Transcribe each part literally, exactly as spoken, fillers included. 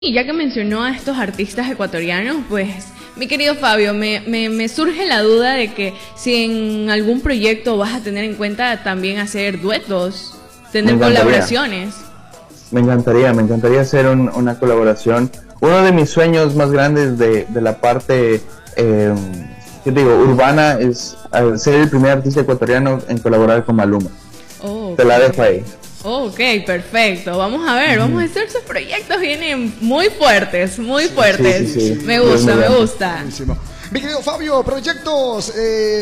Y ya que mencionó a estos artistas ecuatorianos, pues, mi querido Fabio, me, me, me surge la duda de que si en algún proyecto vas a tener en cuenta también hacer duetos, tener colaboraciones. Me encantaría, me encantaría hacer un, una colaboración. Uno de mis sueños más grandes de, de la parte, eh, ¿qué te digo?, urbana, es ser el primer artista ecuatoriano en colaborar con Maluma. Oh, te la dejo ahí. Ok, perfecto. Vamos a ver, vamos a hacer esos proyectos, vienen muy fuertes, muy fuertes. Sí, sí, sí. Me gusta, me gusta. Buenísimo. Mi querido Fabio, proyectos,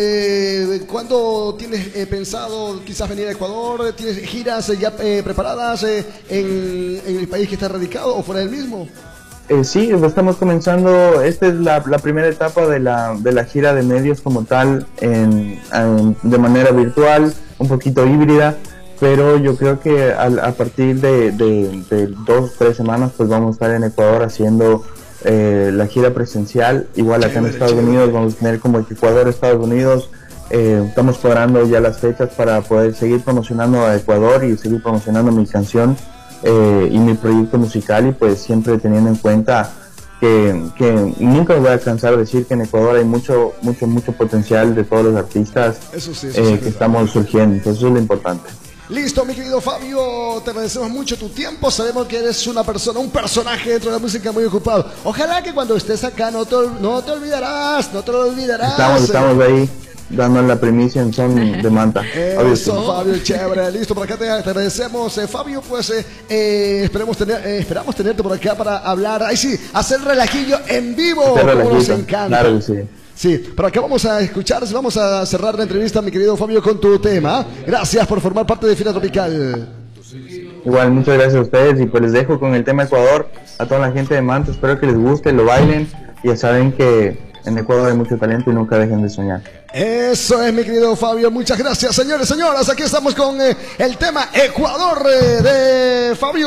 eh, ¿cuándo tienes eh, pensado quizás venir a Ecuador? ¿Tienes giras eh, ya eh, preparadas eh, en, en el país que está radicado o fuera del mismo? Eh, sí, estamos comenzando, esta es la, la primera etapa de la, de la gira de medios como tal, en, en, de manera virtual, un poquito híbrida. Pero yo creo que a, a partir de, de, de dos, tres semanas pues vamos a estar en Ecuador haciendo eh, la gira presencial. Igual acá en Estados Unidos vamos a tener como Ecuador, Estados Unidos. Eh, estamos cuadrando ya las fechas para poder seguir promocionando a Ecuador y seguir promocionando mi canción eh, y mi proyecto musical, y pues siempre teniendo en cuenta que, que nunca me voy a cansar de decir que en Ecuador hay mucho, mucho, mucho potencial de todos los artistas eso sí, eso eh, sí, que estamos surgiendo. Entonces eso es lo importante. Listo, mi querido Fabio, te agradecemos mucho tu tiempo. Sabemos que eres una persona, un personaje dentro de la música muy ocupado. Ojalá que cuando estés acá no te, no te olvidarás, no te lo olvidarás. Estamos, estamos ahí dando la primicia en son de Manta. Eso, Fabio, chévere. Listo, por acá te, te agradecemos, eh, Fabio. Pues eh, eh, esperemos, tener, eh, esperamos tenerte por acá para hablar. Ahí sí, hacer relajillo en vivo, como nos encanta. Claro que sí. Sí, por acá vamos a escuchar, vamos a cerrar la entrevista, mi querido Fabio, con tu tema. Gracias por formar parte de Fibra Tropical. Igual, muchas gracias a ustedes, y pues les dejo con el tema Ecuador a toda la gente de Manta. Espero que les guste, lo bailen, y ya saben que en Ecuador hay mucho talento y nunca dejen de soñar. Eso es, mi querido Fabio, muchas gracias, señores, señoras. Aquí estamos con eh, el tema Ecuador eh, de Fabio.